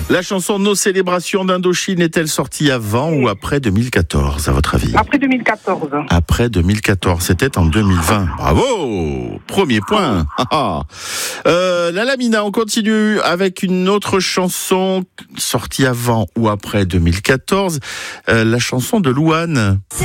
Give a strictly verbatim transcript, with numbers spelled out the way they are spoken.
La chanson Nos célébrations d'Indochine est-elle sortie avant ou après deux mille quatorze, à votre avis? Après deux mille quatorze. Après deux mille quatorze, c'était en deux mille vingt. Bravo! Premier point. euh, la Lamina, on continue avec une autre chanson sortie avant ou après deux mille quatorze, euh, la chanson de Louane.